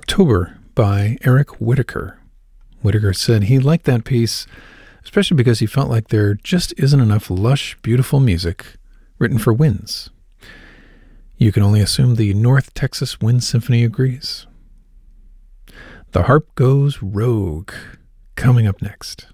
October by Eric Whitacre. Whitacre said he liked that piece, especially because he felt like there just isn't enough lush, beautiful music written for winds. You can only assume the North Texas Wind Symphony agrees. The Harp Goes Rogue, coming up next.